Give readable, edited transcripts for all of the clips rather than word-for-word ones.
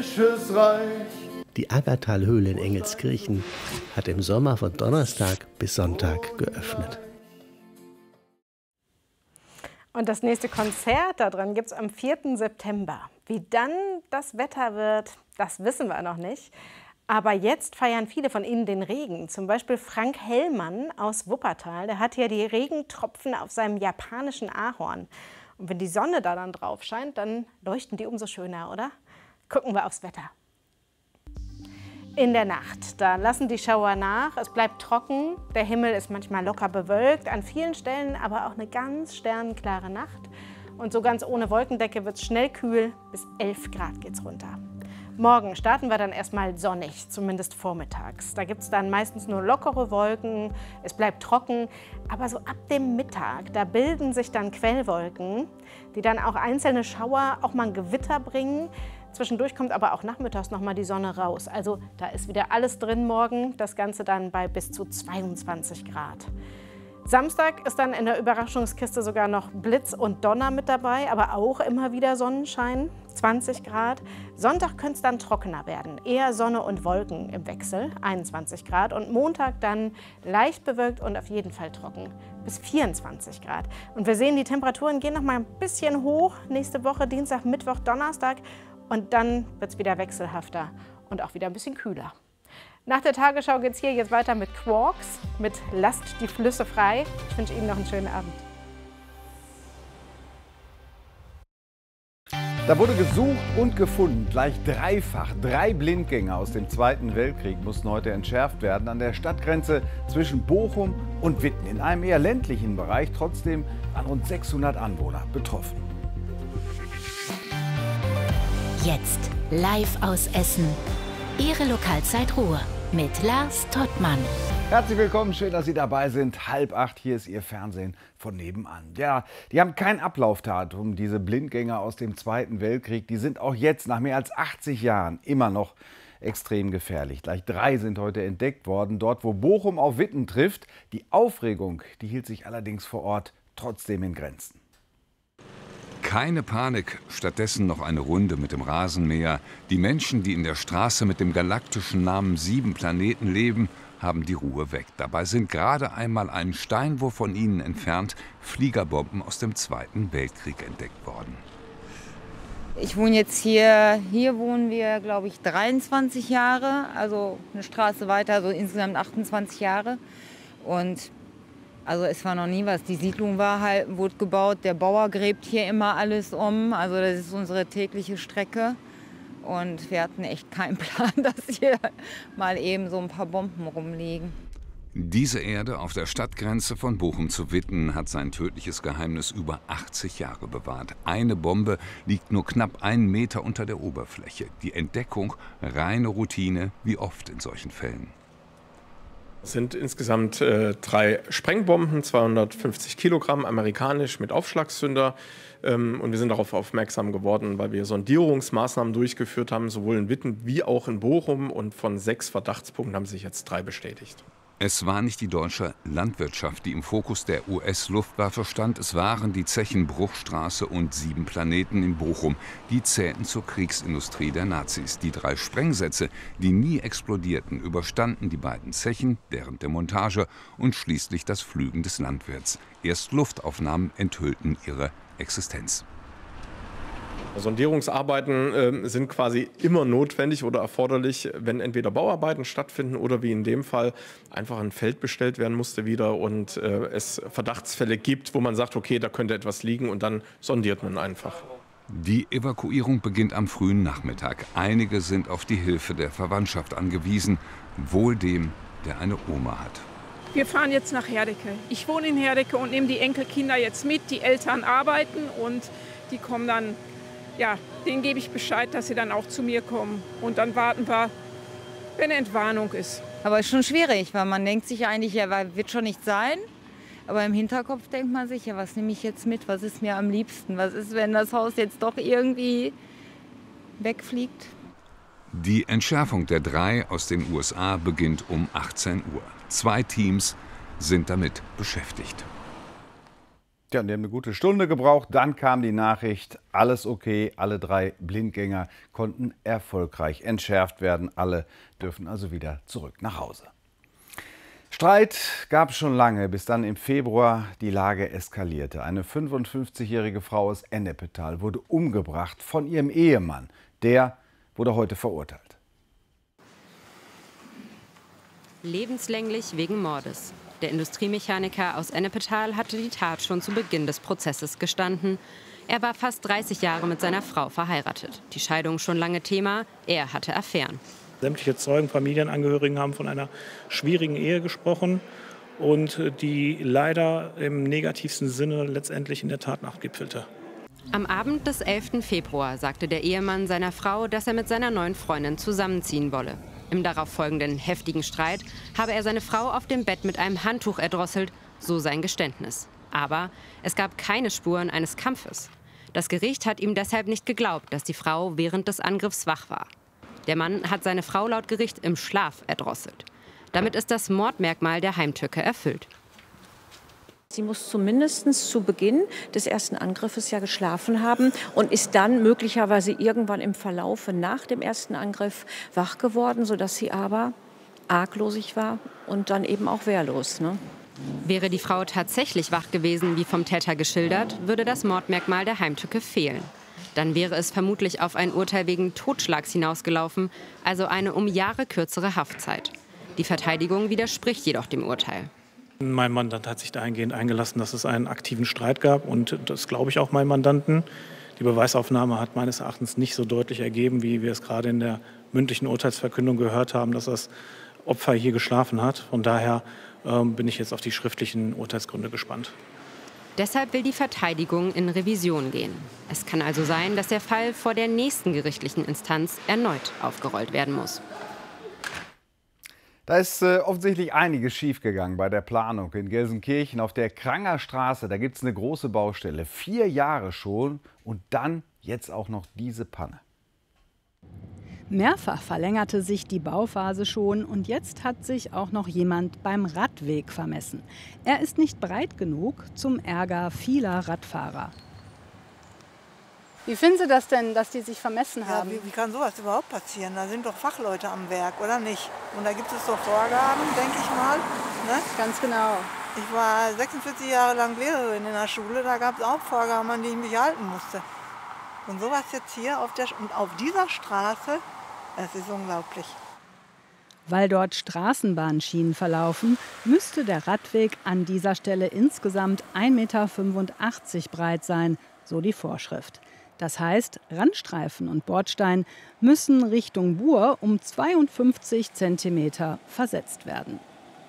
himmlisches Reich. Die Aggertalhöhle in Engelskirchen hat im Sommer von Donnerstag bis Sonntag geöffnet. Und das nächste Konzert da drin gibt es am 4. September. Wie dann das Wetter wird, das wissen wir noch nicht. Aber jetzt feiern viele von Ihnen den Regen. Zum Beispiel Frank Hellmann aus Wuppertal. Der hat hier die Regentropfen auf seinem japanischen Ahorn. Und wenn die Sonne da dann drauf scheint, dann leuchten die umso schöner, oder? Gucken wir aufs Wetter. In der Nacht, da lassen die Schauer nach, es bleibt trocken, der Himmel ist manchmal locker bewölkt, an vielen Stellen aber auch eine ganz sternenklare Nacht. Und so ganz ohne Wolkendecke wird es schnell kühl, bis 11 Grad geht's runter. Morgen starten wir dann erstmal sonnig, zumindest vormittags. Da gibt es dann meistens nur lockere Wolken, es bleibt trocken, aber so ab dem Mittag, da bilden sich dann Quellwolken, die dann auch einzelne Schauer, auch mal ein Gewitter bringen. Zwischendurch kommt aber auch nachmittags noch mal die Sonne raus. Also da ist wieder alles drin morgen, das Ganze dann bei bis zu 22 Grad. Samstag ist dann in der Überraschungskiste sogar noch Blitz und Donner mit dabei, aber auch immer wieder Sonnenschein, 20 Grad. Sonntag könnte es dann trockener werden, eher Sonne und Wolken im Wechsel, 21 Grad. Und Montag dann leicht bewölkt und auf jeden Fall trocken, bis 24 Grad. Und wir sehen, die Temperaturen gehen noch mal ein bisschen hoch. Nächste Woche, Dienstag, Mittwoch, Donnerstag. Und dann wird es wieder wechselhafter und auch wieder ein bisschen kühler. Nach der Tagesschau geht es hier jetzt weiter mit Quarks, mit Lasst die Flüsse frei. Ich wünsche Ihnen noch einen schönen Abend. Da wurde gesucht und gefunden, gleich dreifach. 3 Blindgänger aus dem Zweiten Weltkrieg mussten heute entschärft werden an der Stadtgrenze zwischen Bochum und Witten. In einem eher ländlichen Bereich, trotzdem waren rund 600 Anwohner betroffen. Jetzt live aus Essen. Ihre Lokalzeit Ruhr mit Lars Tottmann. Herzlich willkommen, schön, dass Sie dabei sind. 7:30, hier ist Ihr Fernsehen von nebenan. Ja, die haben kein Ablaufdatum, diese Blindgänger aus dem Zweiten Weltkrieg. Die sind auch jetzt, nach mehr als 80 Jahren, immer noch extrem gefährlich. Gleich 3 sind heute entdeckt worden, dort wo Bochum auf Witten trifft. Die Aufregung, die hielt sich allerdings vor Ort trotzdem in Grenzen. Keine Panik, stattdessen noch eine Runde mit dem Rasenmäher. Die Menschen, die in der Straße mit dem galaktischen Namen 7 Planeten leben, haben die Ruhe weg. Dabei sind gerade einmal einen Steinwurf von ihnen entfernt Fliegerbomben aus dem Zweiten Weltkrieg entdeckt worden. Ich wohne jetzt hier wohnen wir, glaube ich, 23 Jahre, also eine Straße weiter, also insgesamt 28 Jahre. Und also es war noch nie was. Die Siedlung wurde gebaut, der Bauer gräbt hier immer alles um. Also das ist unsere tägliche Strecke. Und wir hatten echt keinen Plan, dass hier mal eben so ein paar Bomben rumliegen. Diese Erde auf der Stadtgrenze von Bochum zu Witten hat sein tödliches Geheimnis über 80 Jahre bewahrt. Eine Bombe liegt nur knapp 1 Meter unter der Oberfläche. Die Entdeckung reine Routine, wie oft in solchen Fällen. Es sind insgesamt 3 Sprengbomben, 250 Kilogramm, amerikanisch mit Aufschlagszünder. Und wir sind darauf aufmerksam geworden, weil wir Sondierungsmaßnahmen durchgeführt haben, sowohl in Witten wie auch in Bochum. Und von 6 Verdachtspunkten haben sich jetzt 3 bestätigt. Es war nicht die deutsche Landwirtschaft, die im Fokus der US-Luftwaffe stand. Es waren die Zechen Bruchstraße und 7 Planeten in Bochum. Die zählten zur Kriegsindustrie der Nazis. Die 3 Sprengsätze, die nie explodierten, überstanden die beiden Zechen während der Montage und schließlich das Pflügen des Landwirts. Erst Luftaufnahmen enthüllten ihre Existenz. Sondierungsarbeiten sind quasi immer notwendig oder erforderlich, wenn entweder Bauarbeiten stattfinden oder wie in dem Fall einfach ein Feld bestellt werden musste wieder und es Verdachtsfälle gibt, wo man sagt, okay, da könnte etwas liegen und dann sondiert man einfach. Die Evakuierung beginnt am frühen Nachmittag. Einige sind auf die Hilfe der Verwandtschaft angewiesen, wohl dem, der eine Oma hat. Wir fahren jetzt nach Herdecke. Ich wohne in Herdecke und nehme die Enkelkinder jetzt mit. Die Eltern arbeiten und die kommen dann. Ja, denen gebe ich Bescheid, dass sie dann auch zu mir kommen. Und dann warten wir, wenn Entwarnung ist. Aber es ist schon schwierig, weil man denkt sich eigentlich, ja, wird schon nicht sein. Aber im Hinterkopf denkt man sich, ja, was nehme ich jetzt mit? Was ist mir am liebsten? Was ist, wenn das Haus jetzt doch irgendwie wegfliegt? Die Entschärfung der 3 aus den USA beginnt um 18 Uhr. 2 Teams sind damit beschäftigt. Tja, und die haben eine gute Stunde gebraucht. Dann kam die Nachricht, alles okay. Alle 3 Blindgänger konnten erfolgreich entschärft werden. Alle dürfen also wieder zurück nach Hause. Streit gab es schon lange, bis dann im Februar die Lage eskalierte. Eine 55-jährige Frau aus Ennepetal wurde umgebracht von ihrem Ehemann. Der wurde heute verurteilt. Lebenslänglich wegen Mordes. Der Industriemechaniker aus Ennepetal hatte die Tat schon zu Beginn des Prozesses gestanden. Er war fast 30 Jahre mit seiner Frau verheiratet. Die Scheidung schon lange Thema, er hatte Affären. Sämtliche Zeugen, Familienangehörigen haben von einer schwierigen Ehe gesprochen und die leider im negativsten Sinne letztendlich in der Tat abgipfelte. Am Abend des 11. Februar sagte der Ehemann seiner Frau, dass er mit seiner neuen Freundin zusammenziehen wolle. Im darauffolgenden heftigen Streit habe er seine Frau auf dem Bett mit einem Handtuch erdrosselt, so sein Geständnis. Aber es gab keine Spuren eines Kampfes. Das Gericht hat ihm deshalb nicht geglaubt, dass die Frau während des Angriffs wach war. Der Mann hat seine Frau laut Gericht im Schlaf erdrosselt. Damit ist das Mordmerkmal der Heimtücke erfüllt. Sie muss zumindest zu Beginn des ersten Angriffes ja geschlafen haben und ist dann möglicherweise irgendwann im Verlaufe nach dem ersten Angriff wach geworden, sodass sie aber arglosig war und dann eben auch wehrlos. Ne? Wäre die Frau tatsächlich wach gewesen, wie vom Täter geschildert, würde das Mordmerkmal der Heimtücke fehlen. Dann wäre es vermutlich auf ein Urteil wegen Totschlags hinausgelaufen, also eine um Jahre kürzere Haftzeit. Die Verteidigung widerspricht jedoch dem Urteil. Mein Mandant hat sich dahingehend eingelassen, dass es einen aktiven Streit gab und das glaube ich auch meinem Mandanten. Die Beweisaufnahme hat meines Erachtens nicht so deutlich ergeben, wie wir es gerade in der mündlichen Urteilsverkündung gehört haben, dass das Opfer hier geschlafen hat. Von daher bin ich jetzt auf die schriftlichen Urteilsgründe gespannt. Deshalb will die Verteidigung in Revision gehen. Es kann also sein, dass der Fall vor der nächsten gerichtlichen Instanz erneut aufgerollt werden muss. Da ist offensichtlich einiges schiefgegangen bei der Planung in Gelsenkirchen auf der Kranger Straße. Da gibt es eine große Baustelle, 4 Jahre schon und dann jetzt auch noch diese Panne. Mehrfach verlängerte sich die Bauphase schon und jetzt hat sich auch noch jemand beim Radweg vermessen. Er ist nicht breit genug, zum Ärger vieler Radfahrer. Wie finden Sie das denn, dass die sich vermessen haben? Wie kann sowas überhaupt passieren? Da sind doch Fachleute am Werk, oder nicht? Und da gibt es doch Vorgaben, denke ich mal. Ne? Ganz genau. Ich war 46 Jahre lang Lehrerin in der Schule, da gab es auch Vorgaben, an die ich mich halten musste. Und sowas jetzt hier auf dieser Straße, das ist unglaublich. Weil dort Straßenbahnschienen verlaufen, müsste der Radweg an dieser Stelle insgesamt 1,85 Meter breit sein, so die Vorschrift. Das heißt, Randstreifen und Bordstein müssen Richtung Buhr um 52 Zentimeter versetzt werden.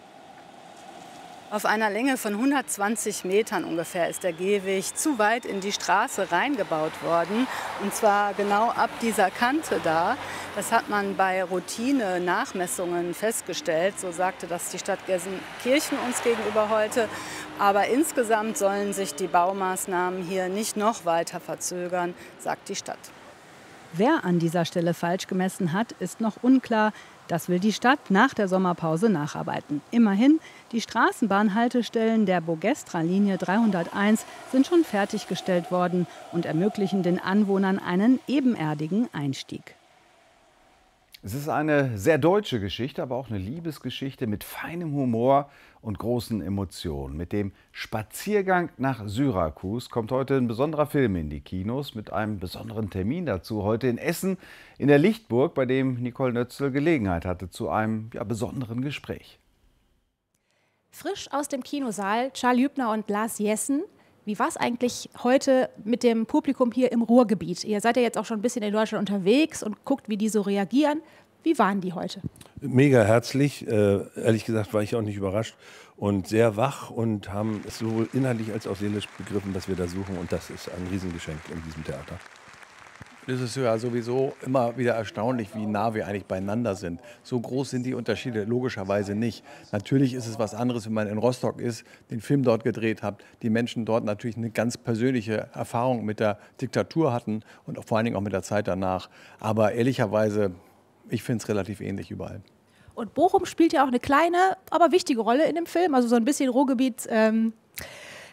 Auf einer Länge von 120 Metern ungefähr ist der Gehweg zu weit in die Straße reingebaut worden. Und zwar genau ab dieser Kante da. Das hat man bei Routine-Nachmessungen festgestellt. So sagte das die Stadt Gelsenkirchen uns gegenüber heute. Aber insgesamt sollen sich die Baumaßnahmen hier nicht noch weiter verzögern, sagt die Stadt. Wer an dieser Stelle falsch gemessen hat, ist noch unklar. Das will die Stadt nach der Sommerpause nacharbeiten. Immerhin, die Straßenbahnhaltestellen der Bogestra-Linie 301 sind schon fertiggestellt worden und ermöglichen den Anwohnern einen ebenerdigen Einstieg. Es ist eine sehr deutsche Geschichte, aber auch eine Liebesgeschichte mit feinem Humor und großen Emotionen. Mit dem Spaziergang nach Syrakus kommt heute ein besonderer Film in die Kinos mit einem besonderen Termin dazu. Heute in Essen in der Lichtburg, bei dem Nicole Nötzl Gelegenheit hatte zu einem besonderen Gespräch. Frisch aus dem Kinosaal, Charles Hübner und Lars Jessen. Wie war es eigentlich heute mit dem Publikum hier im Ruhrgebiet? Ihr seid ja jetzt auch schon ein bisschen in Deutschland unterwegs und guckt, wie die so reagieren. Wie waren die heute? Mega herzlich. Ehrlich gesagt war ich auch nicht überrascht und sehr wach und haben es sowohl inhaltlich als auch seelisch begriffen, was wir da suchen. Und das ist ein Riesengeschenk in diesem Theater. Es ist ja sowieso immer wieder erstaunlich, wie nah wir eigentlich beieinander sind. So groß sind die Unterschiede logischerweise nicht. Natürlich ist es was anderes, wenn man in Rostock ist, den Film dort gedreht hat, die Menschen dort natürlich eine ganz persönliche Erfahrung mit der Diktatur hatten und auch vor allen Dingen auch mit der Zeit danach. Aber ehrlicherweise, ich finde es relativ ähnlich überall. Und Bochum spielt ja auch eine kleine, aber wichtige Rolle in dem Film, also so ein bisschen Ruhrgebiet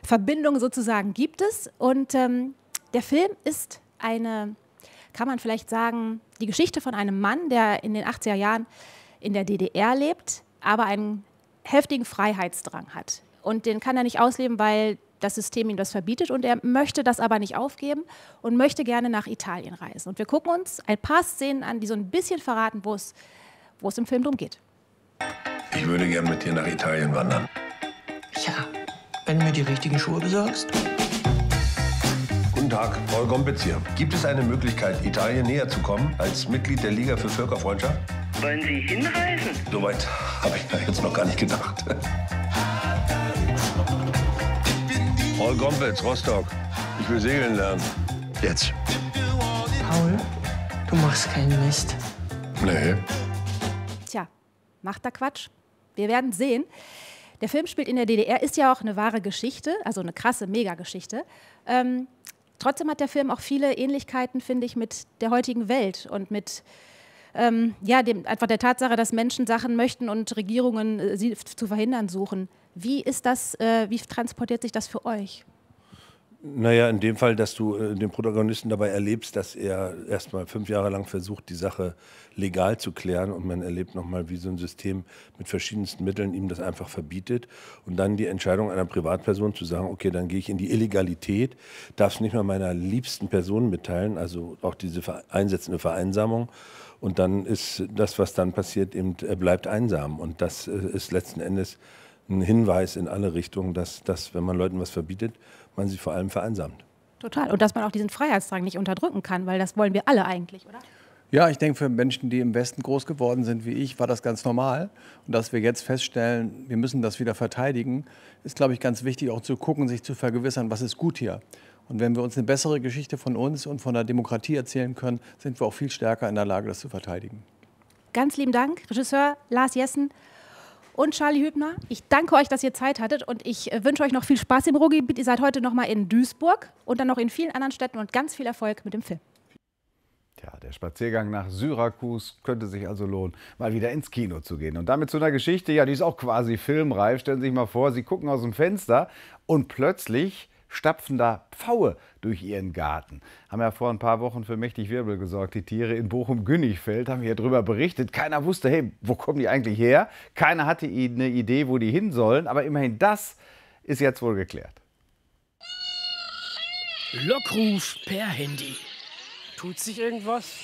Verbindung sozusagen gibt es. Und der Film ist eine, kann man vielleicht sagen, die Geschichte von einem Mann, der in den 80er Jahren in der DDR lebt, aber einen heftigen Freiheitsdrang hat. Und den kann er nicht ausleben, weil das System ihm das verbietet. Und er möchte das aber nicht aufgeben und möchte gerne nach Italien reisen. Und wir gucken uns ein paar Szenen an, die so ein bisschen verraten, wo es im Film drum geht. Ich würde gern mit dir nach Italien wandern. Ja, wenn du mir die richtigen Schuhe besorgst. Guten Tag, Paul Gompitz hier. Gibt es eine Möglichkeit, Italien näher zu kommen als Mitglied der Liga für Völkerfreundschaft? Wollen Sie hinreisen? Soweit habe ich da jetzt noch gar nicht gedacht. Paul Gompitz, Rostock. Ich will segeln lernen. Jetzt. Paul, du machst keinen Mist. Nee. Tja, macht er Quatsch? Wir werden sehen. Der Film spielt in der DDR, ist ja auch eine wahre Geschichte, also eine krasse Megageschichte. Trotzdem hat der Film auch viele Ähnlichkeiten, finde ich, mit der heutigen Welt und mit einfach der Tatsache, dass Menschen Sachen möchten und Regierungen sie zu verhindern suchen. Wie ist das, wie transportiert sich das für euch? Naja, in dem Fall, dass du den Protagonisten dabei erlebst, dass er erst mal 5 Jahre lang versucht, die Sache legal zu klären, und man erlebt nochmal, wie so ein System mit verschiedensten Mitteln ihm das einfach verbietet, und dann die Entscheidung einer Privatperson zu sagen, okay, dann gehe ich in die Illegalität, darf es nicht mal meiner liebsten Person mitteilen, also auch diese einsetzende Vereinsamung, und dann ist das, was dann passiert, eben, er bleibt einsam, und das ist letzten Endes ein Hinweis in alle Richtungen, dass wenn man Leuten was verbietet, man sie vor allem vereinsamt. Total. Und dass man auch diesen Freiheitsdrang nicht unterdrücken kann, weil das wollen wir alle eigentlich, oder? Ja, ich denke, für Menschen, die im Westen groß geworden sind wie ich, war das ganz normal. Und dass wir jetzt feststellen, wir müssen das wieder verteidigen, ist, glaube ich, ganz wichtig, auch zu gucken, sich zu vergewissern, was ist gut hier. Und wenn wir uns eine bessere Geschichte von uns und von der Demokratie erzählen können, sind wir auch viel stärker in der Lage, das zu verteidigen. Ganz lieben Dank, Regisseur Lars Jessen und Charlie Hübner. Ich danke euch, dass ihr Zeit hattet, und ich wünsche euch noch viel Spaß im Ruhrgebiet. Ihr seid heute noch mal in Duisburg und dann noch in vielen anderen Städten, und ganz viel Erfolg mit dem Film. Tja, der Spaziergang nach Syrakus könnte sich also lohnen, mal wieder ins Kino zu gehen. Und damit zu einer Geschichte, ja, die ist auch quasi filmreif. Stellen Sie sich mal vor, Sie gucken aus dem Fenster und plötzlich stapfen da Pfaue durch ihren Garten. Haben ja vor ein paar Wochen für mächtig Wirbel gesorgt. Die Tiere in Bochum-Günnigfeld haben hier drüber berichtet. Keiner wusste, hey, wo kommen die eigentlich her? Keiner hatte eine Idee, wo die hin sollen. Aber immerhin das ist jetzt wohl geklärt. Lockruf per Handy. Tut sich irgendwas?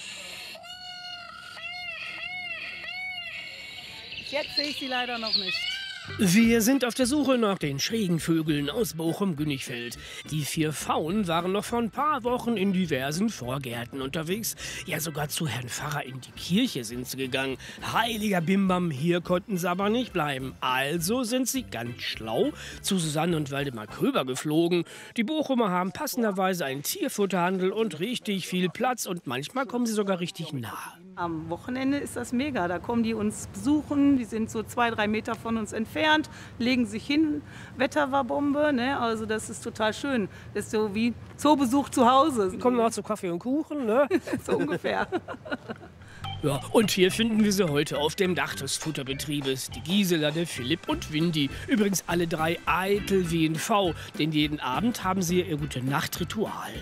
Jetzt sehe ich sie leider noch nicht. Wir sind auf der Suche nach den schrägen Vögeln aus Bochum-Günnigfeld. Die 4 Pfauen waren noch vor ein paar Wochen in diversen Vorgärten unterwegs. Ja, sogar zu Herrn Pfarrer in die Kirche sind sie gegangen. Heiliger Bimbam, hier konnten sie aber nicht bleiben. Also sind sie ganz schlau zu Susanne und Waldemar Köber geflogen. Die Bochumer haben passenderweise einen Tierfutterhandel und richtig viel Platz, und manchmal kommen sie sogar richtig nah. Am Wochenende ist das mega. Da kommen die uns besuchen. Die sind so 2-3 Meter von uns entfernt, legen sich hin. Wetter war Bombe, ne? Also das ist total schön. Das ist so wie Zoobesuch zu Hause. Die kommen auch zu Kaffee und Kuchen, ne? So ungefähr. Ja, und hier finden wir sie heute auf dem Dach des Futterbetriebes. Die Gisela, der Philipp und Windy. Übrigens alle 3 eitel wie ein V, denn jeden Abend haben sie ihr Gute-Nacht-Ritual.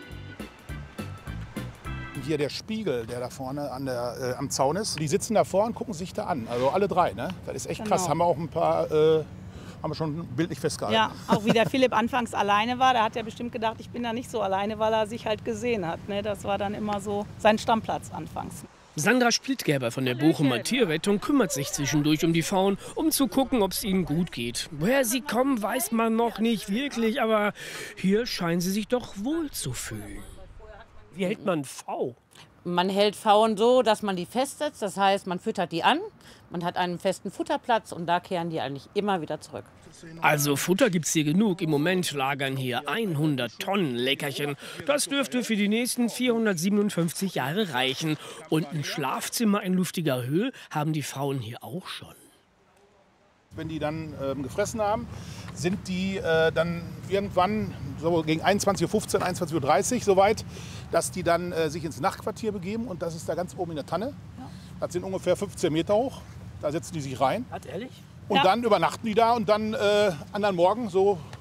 Hier der Spiegel, der da vorne am Zaun ist. Die sitzen davor und gucken sich da an. Also alle 3, ne? Das ist echt krass. Genau. Haben wir auch ein paar, haben wir schon bildlich festgehalten. Ja, auch wie der Philipp anfangs alleine war, da hat er bestimmt gedacht, ich bin da nicht so alleine, weil er sich halt gesehen hat. Ne? Das war dann immer so sein Stammplatz anfangs. Sandra Splittgerber von der Bochumer Tierrettung kümmert sich zwischendurch um die Pfauen, um zu gucken, ob es ihnen gut geht. Woher sie kommen, weiß man noch nicht wirklich, aber hier scheinen sie sich doch wohl zu fühlen. Wie hält man V? Man hält Pfauen so, dass man die festsetzt. Das heißt, man füttert die an, man hat einen festen Futterplatz, und da kehren die eigentlich immer wieder zurück. Also Futter gibt's hier genug. Im Moment lagern hier 100 Tonnen Leckerchen. Das dürfte für die nächsten 457 Jahre reichen. Und ein Schlafzimmer in luftiger Höhe haben die Pfauen hier auch schon. Wenn die dann gefressen haben, sind die dann irgendwann so gegen 21:15 Uhr, 21:30 Uhr soweit, dass die dann sich ins Nachtquartier begeben. Und das ist da ganz oben in der Tanne. Ja. Das sind ungefähr 15 Meter hoch. Da setzen die sich rein. Ehrlich? Und dann übernachten die da, und dann anderen Morgen, so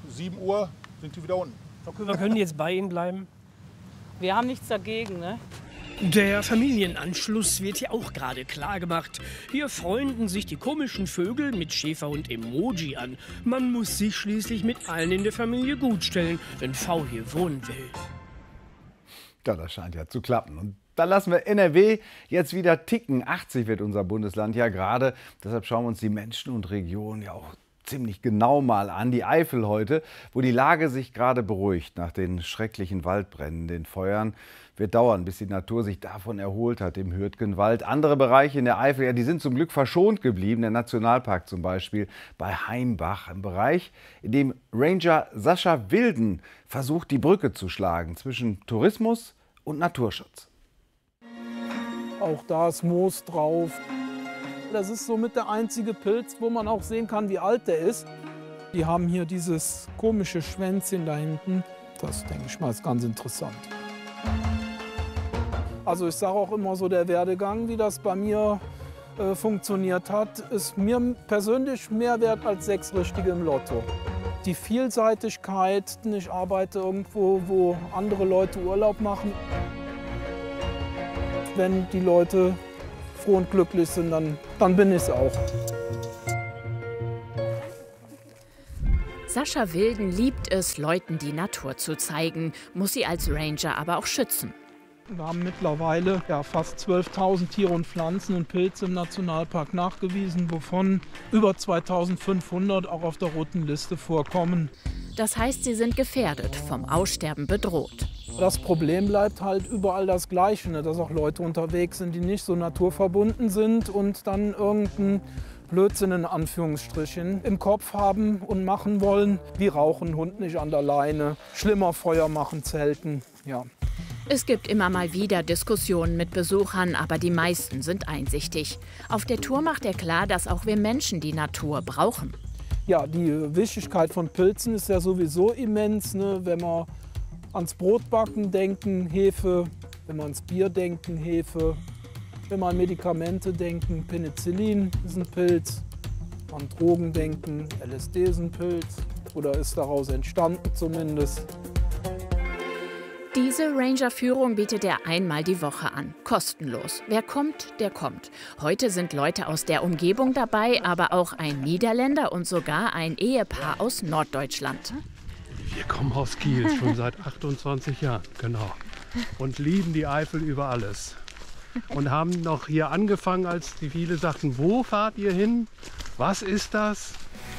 7 Uhr sind die wieder unten. Okay, wir können jetzt bei Ihnen bleiben. Wir haben nichts dagegen, ne? Der Familienanschluss wird hier auch gerade klar gemacht. Hier freunden sich die komischen Vögel mit Schäfer und Emoji an. Man muss sich schließlich mit allen in der Familie gutstellen, wenn V hier wohnen will. Ja, das scheint ja zu klappen. Und dann lassen wir NRW jetzt wieder ticken. 80 wird unser Bundesland ja gerade. Deshalb schauen wir uns die Menschen und Regionen ja auch ziemlich genau mal an. Die Eifel heute, wo die Lage sich gerade beruhigt nach den schrecklichen Waldbränden, den Feuern. Wird dauern, bis die Natur sich davon erholt hat im Hürtgenwald. Andere Bereiche in der Eifel, ja, die sind zum Glück verschont geblieben. Der Nationalpark zum Beispiel bei Heimbach, ein Bereich, in dem Ranger Sascha Wilden versucht, die Brücke zu schlagen zwischen Tourismus und Naturschutz. Auch da ist Moos drauf. Das ist somit der einzige Pilz, wo man auch sehen kann, wie alt der ist. Die haben hier dieses komische Schwänzchen da hinten. Das, denke ich mal, ist ganz interessant. Also ich sage auch immer so, der Werdegang, wie das bei mir funktioniert hat, ist mir persönlich mehr wert als 6 Richtige im Lotto. Die Vielseitigkeit, ich arbeite irgendwo, wo andere Leute Urlaub machen. Wenn die Leute froh und glücklich sind, dann bin ich es auch. Sascha Wilden liebt es, Leuten die Natur zu zeigen, muss sie als Ranger aber auch schützen. Wir haben mittlerweile fast 12.000 Tiere und Pflanzen und Pilze im Nationalpark nachgewiesen, wovon über 2.500 auch auf der roten Liste vorkommen. Das heißt, sie sind gefährdet, vom Aussterben bedroht. Das Problem bleibt halt überall das Gleiche, ne? Dass auch Leute unterwegs sind, die nicht so naturverbunden sind und dann irgendeinen Blödsinn in Anführungsstrichen im Kopf haben und machen wollen, wie rauchen, Hund nicht an der Leine, schlimmer Feuer machen, zelten, ja. Es gibt immer mal wieder Diskussionen mit Besuchern, aber die meisten sind einsichtig. Auf der Tour macht er klar, dass auch wir Menschen die Natur brauchen. Ja, die Wichtigkeit von Pilzen ist ja sowieso immens, ne? Wenn wir ans Brotbacken denken, Hefe, wenn wir ans Bier denken, Hefe, wenn wir an Medikamente denken, Penicillin ist ein Pilz, an Drogen denken, LSD ist ein Pilz oder ist daraus entstanden zumindest. Diese Ranger-Führung bietet er einmal die Woche an, kostenlos. Wer kommt, der kommt. Heute sind Leute aus der Umgebung dabei, aber auch ein Niederländer und sogar ein Ehepaar aus Norddeutschland. Wir kommen aus Kiel, schon seit 28 Jahren, genau. Und lieben die Eifel über alles. Und haben noch hier angefangen, als die viele sagten, wo fahrt ihr hin? Was ist das?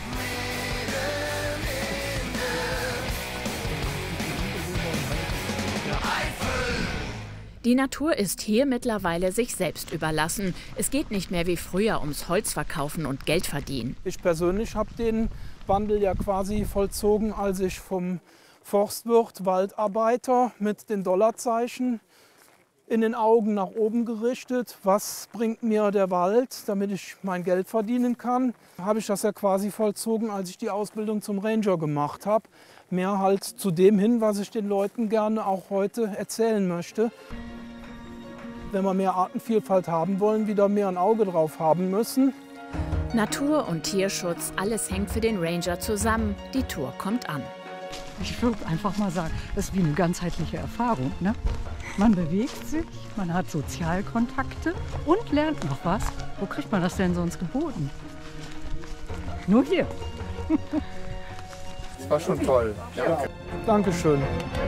Die Natur ist hier mittlerweile sich selbst überlassen. Es geht nicht mehr wie früher ums Holzverkaufen und Geld verdienen. Ich persönlich habe den Wandel ja quasi vollzogen, als ich vom Forstwirt, Waldarbeiter mit den Dollarzeichen in den Augen nach oben gerichtet. Was bringt mir der Wald, damit ich mein Geld verdienen kann? Habe ich das ja quasi vollzogen, als ich die Ausbildung zum Ranger gemacht habe. Mehr halt zu dem hin, was ich den Leuten gerne auch heute erzählen möchte. Wenn wir mehr Artenvielfalt haben wollen, wieder mehr ein Auge drauf haben müssen. Natur- und Tierschutz, alles hängt für den Ranger zusammen. Die Tour kommt an. Ich würde einfach mal sagen, das ist wie eine ganzheitliche Erfahrung, ne? Man bewegt sich, man hat Sozialkontakte und lernt noch was. Wo kriegt man das denn sonst geboten? Nur hier. Das war schon toll. Ja. Dankeschön.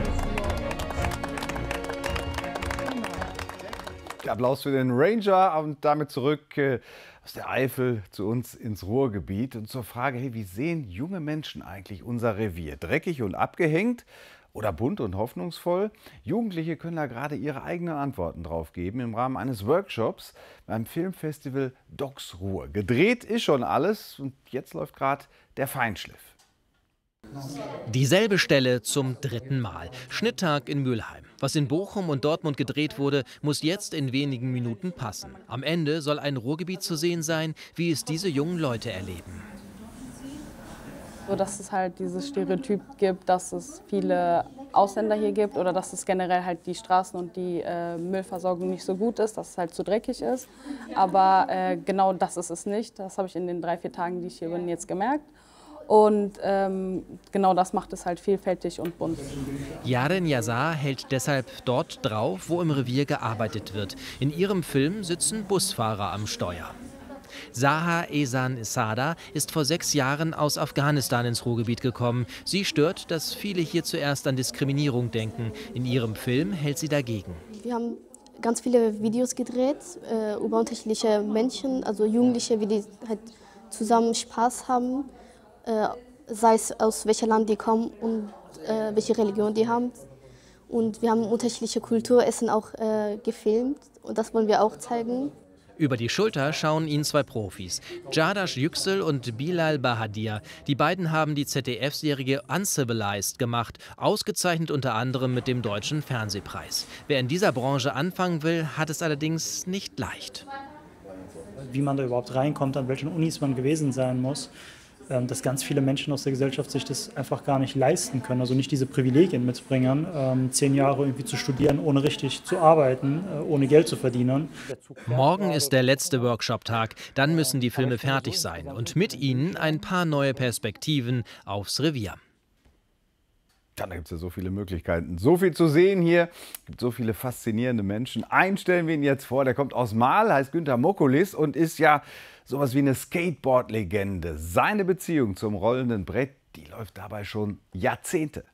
Der Applaus für den Ranger und damit zurück aus der Eifel zu uns ins Ruhrgebiet und zur Frage, hey, wie sehen junge Menschen eigentlich unser Revier? Dreckig und abgehängt oder bunt und hoffnungsvoll? Jugendliche können da gerade ihre eigenen Antworten drauf geben im Rahmen eines Workshops beim Filmfestival Docs Ruhr. Gedreht ist schon alles und jetzt läuft gerade der Feinschliff. Dieselbe Stelle zum 3. Mal. Schnitttag in Mülheim. Was in Bochum und Dortmund gedreht wurde, muss jetzt in wenigen Minuten passen. Am Ende soll ein Ruhrgebiet zu sehen sein, wie es diese jungen Leute erleben. So, dass es halt dieses Stereotyp gibt, dass es viele Ausländer hier gibt oder dass es generell halt die Straßen und die Müllversorgung nicht so gut ist, dass es halt zu dreckig ist. Aber genau das ist es nicht. Das habe ich in den 3-4 Tagen, die ich hier bin, jetzt gemerkt. Und genau das macht es halt vielfältig und bunt. Yaren Yazar hält deshalb dort drauf, wo im Revier gearbeitet wird. In ihrem Film sitzen Busfahrer am Steuer. Saha Ehsan Sada ist vor 6 Jahren aus Afghanistan ins Ruhrgebiet gekommen. Sie stört, dass viele hier zuerst an Diskriminierung denken. In ihrem Film hält sie dagegen. Wir haben ganz viele Videos gedreht über unterschiedliche Menschen, also Jugendliche, wie die halt zusammen Spaß haben, sei es aus welchem Land die kommen und welche Religion die haben. Und wir haben unterschiedliche Kulturessen auch gefilmt und das wollen wir auch zeigen. Über die Schulter schauen ihnen 2 Profis, Jardash Yüksel und Bilal Bahadir. Die beiden haben die ZDF-Serie Uncivilized gemacht, ausgezeichnet unter anderem mit dem Deutschen Fernsehpreis. Wer in dieser Branche anfangen will, hat es allerdings nicht leicht. Wie man da überhaupt reinkommt, an welchen Unis man gewesen sein muss, dass ganz viele Menschen aus der Gesellschaft sich das einfach gar nicht leisten können, also nicht diese Privilegien mitbringen, 10 Jahre irgendwie zu studieren, ohne richtig zu arbeiten, ohne Geld zu verdienen. Morgen ist der letzte Workshop-Tag, dann müssen die Filme fertig sein und mit ihnen ein paar neue Perspektiven aufs Revier. Da gibt es ja so viele Möglichkeiten, so viel zu sehen hier, es gibt so viele faszinierende Menschen. Einen stellen wir Ihnen jetzt vor, der kommt aus Marl, heißt Günter Mokolis und ist ja sowas wie eine Skateboard-Legende. Seine Beziehung zum rollenden Brett, die läuft dabei schon Jahrzehnte.